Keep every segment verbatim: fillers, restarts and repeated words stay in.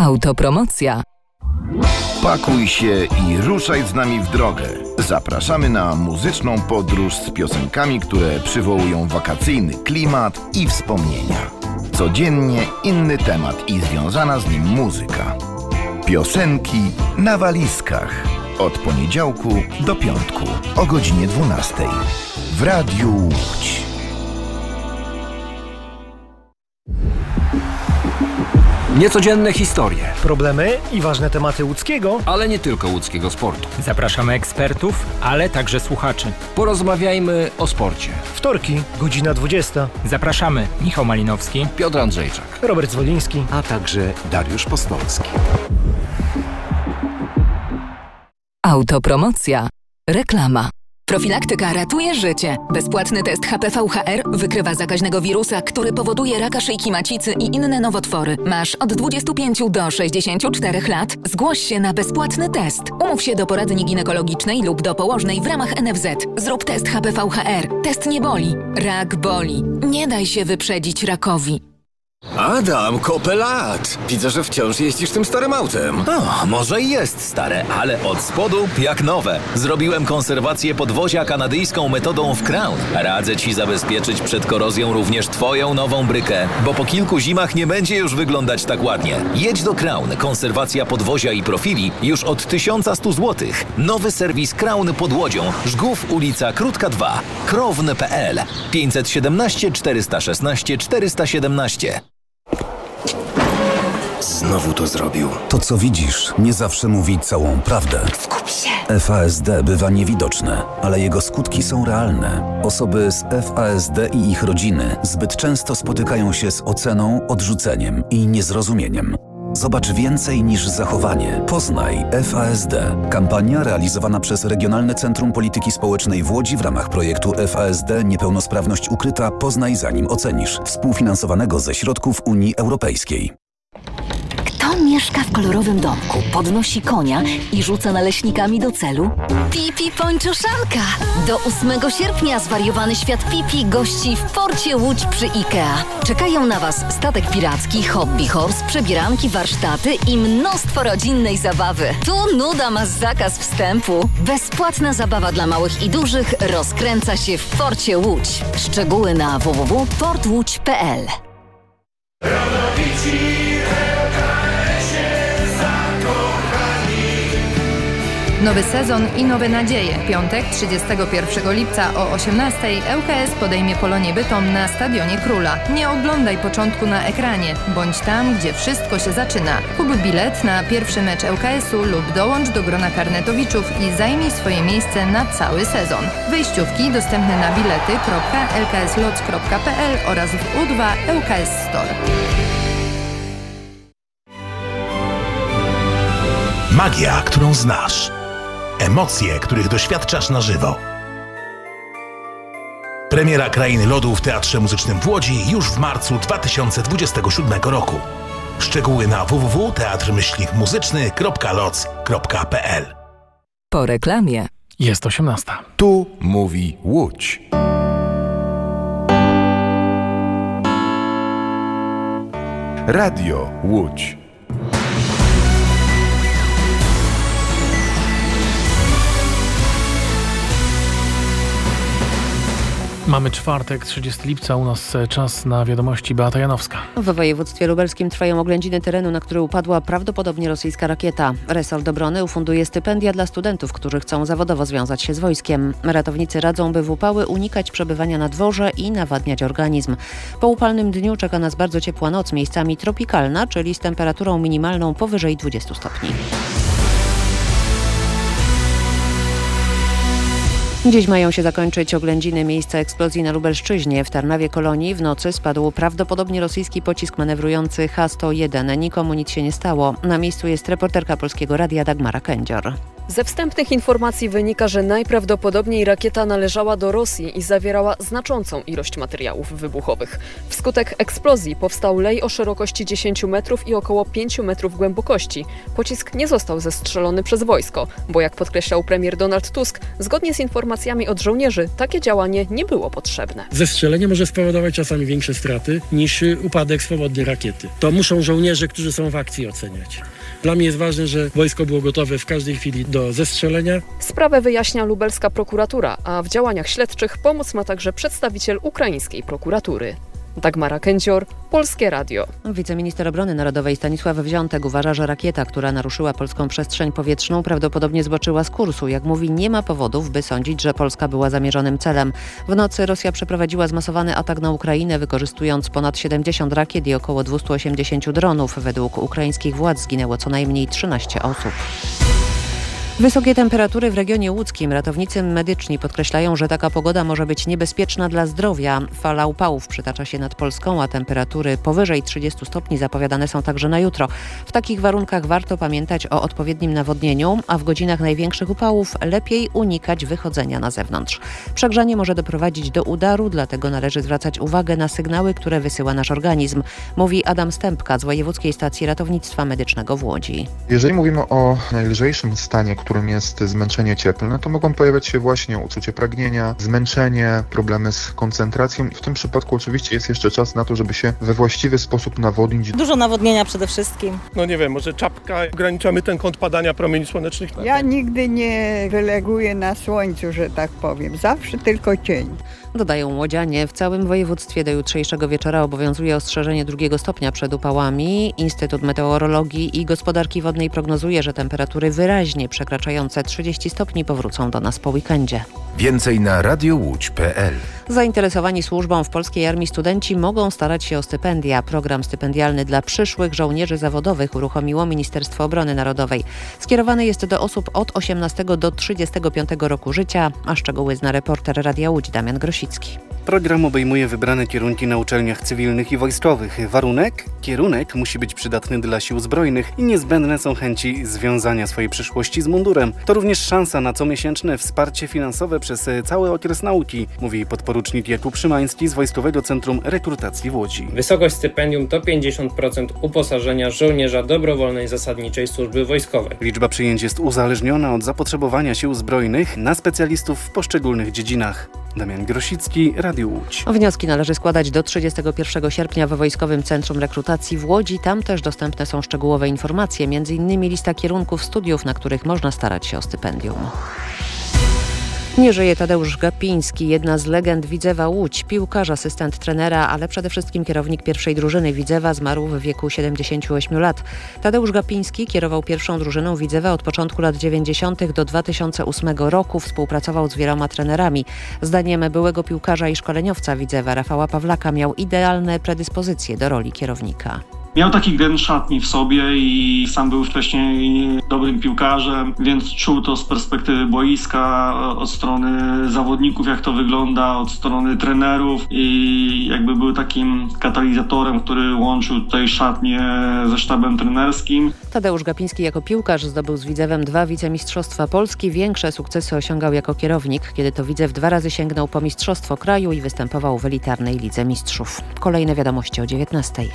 Autopromocja. Pakuj się i ruszaj z nami w drogę. Zapraszamy na muzyczną podróż z piosenkami, które przywołują wakacyjny klimat i wspomnienia. Codziennie inny temat i związana z nim muzyka. Piosenki na walizkach. Od poniedziałku do piątku o godzinie dwunastej. W Radiu Łódź. Niecodzienne historie, problemy i ważne tematy łódzkiego, ale nie tylko łódzkiego sportu. Zapraszamy ekspertów, ale także słuchaczy. Porozmawiajmy o sporcie. Wtorki, godzina dwudziesta. Zapraszamy Michał Malinowski, Piotr Andrzejczak, Robert Zwoliński, a także Dariusz Postolski. Autopromocja. Reklama. Profilaktyka ratuje życie. Bezpłatny test H P V H R wykrywa zakaźnego wirusa, który powoduje raka szyjki macicy i inne nowotwory. Masz od dwudziestu pięciu do sześćdziesięciu czterech lat? Zgłoś się na bezpłatny test. Umów się do poradni ginekologicznej lub do położnej w ramach N F Z. Zrób test H P V H R. Test nie boli. Rak boli. Nie daj się wyprzedzić rakowi. Adam, kopę lat! Widzę, że wciąż jeździsz tym starym autem. O, może i jest stare, ale od spodu jak nowe. Zrobiłem konserwację podwozia kanadyjską metodą w Crown. Radzę Ci zabezpieczyć przed korozją również Twoją nową brykę, bo po kilku zimach nie będzie już wyglądać tak ładnie. Jedź do Crown. Konserwacja podwozia i profili już od tysiąc sto złotych. Nowy serwis Crown pod Łodzią. Żgów, ulica Krótka dwa. krowny kropka p l pięćset siedemnaście czterysta szesnaście czterysta siedemnaście. Znowu to zrobił. To, co widzisz, nie zawsze mówi całą prawdę. Skup się! F A S D bywa niewidoczne, ale jego skutki są realne. Osoby z F A S D i ich rodziny zbyt często spotykają się z oceną, odrzuceniem i niezrozumieniem. Zobacz więcej niż zachowanie. Poznaj F A S D. Kampania realizowana przez Regionalne Centrum Polityki Społecznej w Łodzi w ramach projektu F A S D Niepełnosprawność ukryta. Poznaj zanim ocenisz. Współfinansowanego ze środków Unii Europejskiej. Kto mieszka w kolorowym domku, podnosi konia i rzuca naleśnikami do celu? Pipi Pończoszanka! Do ósmego sierpnia zwariowany świat Pipi gości w porcie Łódź przy IKEA. Czekają na Was statek piracki, hobby horse, przebieranki, warsztaty i mnóstwo rodzinnej zabawy. Tu nuda ma zakaz wstępu. Bezpłatna zabawa dla małych i dużych rozkręca się w porcie Łódź. Szczegóły na w w w kropka port łódź kropka p l. Nowy sezon i nowe nadzieje. Piątek, trzydziestego pierwszego lipca o osiemnastej L K S podejmie Polonię Bytom na Stadionie Króla. Nie oglądaj początku na ekranie. Bądź tam, gdzie wszystko się zaczyna. Kup bilet na pierwszy mecz L K S u lub dołącz do grona karnetowiczów i zajmij swoje miejsce na cały sezon. Wejściówki dostępne na bilety kropka l k s lots kropka p l oraz w U dwa L K S Store. Magia, którą znasz. Emocje, których doświadczasz na żywo. Premiera Krainy Lodu w Teatrze Muzycznym w Łodzi już w marcu dwa tysiące dwudziestego siódmego roku. Szczegóły na w w w kropka teatr muzyczny kropka loc kropka p l. Po reklamie. Jest osiemnasta. Tu mówi Łódź. Radio Łódź. Mamy czwartek, trzydziestego lipca, u nas czas na wiadomości. Beata Janowska. W województwie lubelskim trwają oględziny terenu, na który upadła prawdopodobnie rosyjska rakieta. Resort Obrony ufunduje stypendia dla studentów, którzy chcą zawodowo związać się z wojskiem. Ratownicy radzą, by w upały unikać przebywania na dworze i nawadniać organizm. Po upalnym dniu czeka nas bardzo ciepła noc, miejscami tropikalna, czyli z temperaturą minimalną powyżej dwudziestu stopni. Dziś mają się zakończyć oględziny miejsca eksplozji na Lubelszczyźnie. W Tarnawie Kolonii w nocy spadł prawdopodobnie rosyjski pocisk manewrujący H sto jeden. Nikomu nic się nie stało. Na miejscu jest reporterka Polskiego Radia Dagmara Kędzior. Ze wstępnych informacji wynika, że najprawdopodobniej rakieta należała do Rosji i zawierała znaczącą ilość materiałów wybuchowych. Wskutek eksplozji powstał lej o szerokości dziesięć metrów i około pięć metrów głębokości. Pocisk nie został zestrzelony przez wojsko, bo jak podkreślał premier Donald Tusk, zgodnie z informacjami od żołnierzy takie działanie nie było potrzebne. Zestrzelenie może spowodować czasami większe straty niż upadek swobodnej rakiety. To muszą żołnierze, którzy są w akcji, oceniać. Dla mnie jest ważne, że wojsko było gotowe w każdej chwili do zestrzelenia. Sprawę wyjaśnia lubelska prokuratura, a w działaniach śledczych pomóc ma także przedstawiciel ukraińskiej prokuratury. Dagmara Kędzior, Polskie Radio. Wiceminister Obrony Narodowej Stanisław Wziątek uważa, że rakieta, która naruszyła polską przestrzeń powietrzną, prawdopodobnie zboczyła z kursu. Jak mówi, nie ma powodów, by sądzić, że Polska była zamierzonym celem. W nocy Rosja przeprowadziła zmasowany atak na Ukrainę, wykorzystując ponad siedemdziesiąt rakiet i około dwieście osiemdziesiąt dronów. Według ukraińskich władz zginęło co najmniej trzynaście osób. Wysokie temperatury w regionie łódzkim. Ratownicy medyczni podkreślają, że taka pogoda może być niebezpieczna dla zdrowia. Fala upałów przytacza się nad Polską, a temperatury powyżej trzydziestu stopni zapowiadane są także na jutro. W takich warunkach warto pamiętać o odpowiednim nawodnieniu, a w godzinach największych upałów lepiej unikać wychodzenia na zewnątrz. Przegrzanie może doprowadzić do udaru, dlatego należy zwracać uwagę na sygnały, które wysyła nasz organizm, mówi Adam Stępka z Wojewódzkiej Stacji Ratownictwa Medycznego w Łodzi. Jeżeli mówimy o najlżejszym stanie, którym jest zmęczenie cieplne, to mogą pojawiać się właśnie uczucie pragnienia, zmęczenie, problemy z koncentracją. W tym przypadku oczywiście jest jeszcze czas na to, żeby się we właściwy sposób nawodnić. Dużo nawodnienia przede wszystkim. No nie wiem, może czapka, ograniczamy ten kąt padania promieni słonecznych. Ja nigdy nie wyleguję na słońcu, że tak powiem. Zawsze tylko cień. Dodają łodzianie. W całym województwie do jutrzejszego wieczora obowiązuje ostrzeżenie drugiego stopnia przed upałami. Instytut Meteorologii i Gospodarki Wodnej prognozuje, że temperatury wyraźnie przekraczające trzydzieści stopni powrócą do nas po weekendzie. Więcej na radiowłódź kropka p l. Zainteresowani służbą w polskiej armii studenci mogą starać się o stypendia. Program stypendialny dla przyszłych żołnierzy zawodowych uruchomiło Ministerstwo Obrony Narodowej. Skierowany jest do osób od osiemnastego do trzydziestego piątego roku życia, a szczegóły zna reporter Radia Łódź Damian Grosicki. Program obejmuje wybrane kierunki na uczelniach cywilnych i wojskowych. Warunek? Kierunek musi być przydatny dla sił zbrojnych i niezbędne są chęci związania swojej przyszłości z mundurem. To również szansa na comiesięczne wsparcie finansowe przez cały okres nauki, mówi podporucznik Jakub Szymański z Wojskowego Centrum Rekrutacji w Łodzi. Wysokość stypendium to pięćdziesiąt procent uposażenia żołnierza dobrowolnej zasadniczej służby wojskowej. Liczba przyjęć jest uzależniona od zapotrzebowania sił zbrojnych na specjalistów w poszczególnych dziedzinach. Damian Grosicki, Radio Łódź. Wnioski należy składać do trzydziestego pierwszego sierpnia we Wojskowym Centrum Rekrutacji w Łodzi. Tam też dostępne są szczegółowe informacje, m.in. lista kierunków studiów, na których można starać się o stypendium. Nie żyje Tadeusz Gapiński, jedna z legend Widzewa Łódź, piłkarz, asystent trenera, ale przede wszystkim kierownik pierwszej drużyny Widzewa, zmarł w wieku siedemdziesięciu ośmiu lat. Tadeusz Gapiński kierował pierwszą drużyną Widzewa od początku lat dziewięćdziesiątych do dwa tysiące ósmego roku. Współpracował z wieloma trenerami. Zdaniem byłego piłkarza i szkoleniowca Widzewa Rafała Pawlaka miał idealne predyspozycje do roli kierownika. Miał taki gen szatni w sobie i sam był wcześniej dobrym piłkarzem, więc czuł to z perspektywy boiska, od strony zawodników, jak to wygląda, od strony trenerów i jakby był takim katalizatorem, który łączył tutaj szatnię ze sztabem trenerskim. Tadeusz Gapiński jako piłkarz zdobył z Widzewem dwa wicemistrzostwa Polski. Większe sukcesy osiągał jako kierownik, kiedy to Widzew dwa razy sięgnął po mistrzostwo kraju i występował w elitarnej Lidze Mistrzów. Kolejne wiadomości o dziewiętnastej.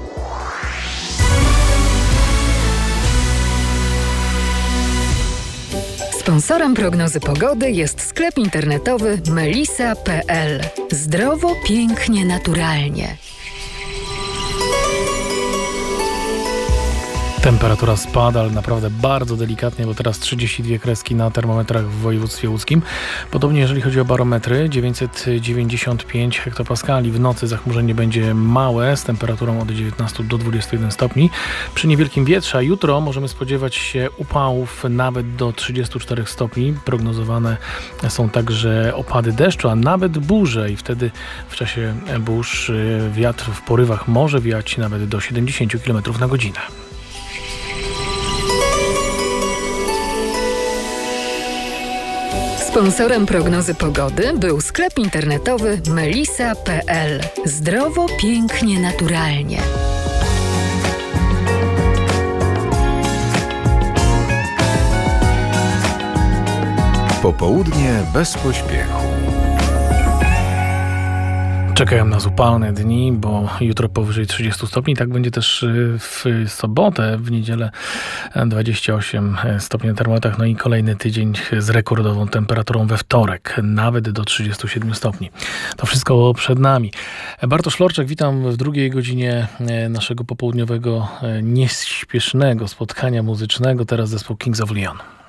Sponsorem prognozy pogody jest sklep internetowy melisa kropka p l. Zdrowo, pięknie, naturalnie. Temperatura spada, ale naprawdę bardzo delikatnie, bo teraz trzydzieści dwie kreski na termometrach w województwie łódzkim. Podobnie jeżeli chodzi o barometry, dziewięćset dziewięćdziesiąt pięć hektopaskali. W nocy zachmurzenie będzie małe, z temperaturą od dziewiętnastu do dwudziestu jeden stopni. Przy niewielkim wietrze, a jutro możemy spodziewać się upałów nawet do trzydziestu czterech stopni. Prognozowane są także opady deszczu, a nawet burze i wtedy w czasie burz wiatr w porywach może wiać nawet do siedemdziesięciu kilometrów na godzinę. Sponsorem prognozy pogody był sklep internetowy melisa kropka p l. Zdrowo, pięknie, naturalnie. Popołudnie bez pośpiechu. Czekają nas upalne dni, bo jutro powyżej trzydziestu stopni. Tak będzie też w sobotę, w niedzielę dwadzieścia osiem stopni na termometrach. No i kolejny tydzień z rekordową temperaturą we wtorek, nawet do trzydziestu siedmiu stopni. To wszystko przed nami. Bartosz Florczak, witam w drugiej godzinie naszego popołudniowego, nieśpiesznego spotkania muzycznego. Teraz zespół Kings of Leon.